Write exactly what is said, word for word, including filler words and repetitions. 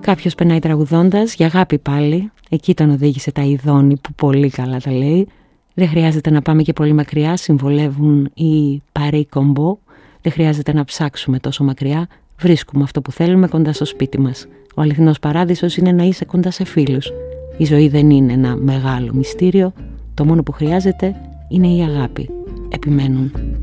Κάποιος περνάει τραγουδώντας για αγάπη πάλι. Εκεί τον οδήγησε τα ειδώνη που πολύ καλά τα λέει. Δεν χρειάζεται να πάμε και πολύ μακριά, συμβολεύουν οι Paris Combo. Δεν χρειάζεται να ψάξουμε τόσο μακριά. Βρίσκουμε αυτό που θέλουμε κοντά στο σπίτι μας. Ο αληθινός παράδεισος είναι να είσαι κοντά σε φίλους. Η ζωή δεν είναι ένα μεγάλο μυστήριο. Το μόνο που χρειάζεται είναι η αγάπη. Επιμένουν.